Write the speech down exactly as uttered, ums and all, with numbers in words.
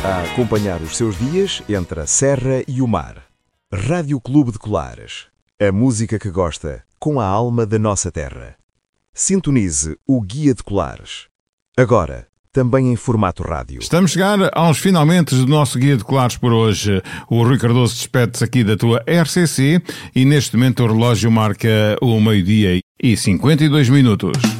a acompanhar os seus dias entre a serra e o mar. Rádio Clube de Colares. A música que gosta, com a alma da nossa terra. Sintonize o Guia de Colares. Agora, também em formato rádio. Estamos a chegar aos finalmente do nosso Guia de Colares por hoje. O Rui Cardoso despede-se aqui da tua R C C e neste momento o relógio marca o meio-dia e cinquenta e dois minutos.